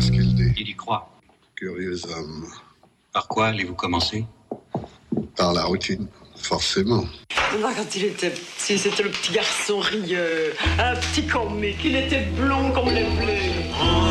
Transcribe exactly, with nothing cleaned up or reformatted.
ce qu'il dit. Il y croit. Curieux homme. Par quoi allez-vous commencer? Par la routine, forcément. Moi, quand il était petit, c'était le petit garçon rieur, un petit comique. Il était blond comme les blés.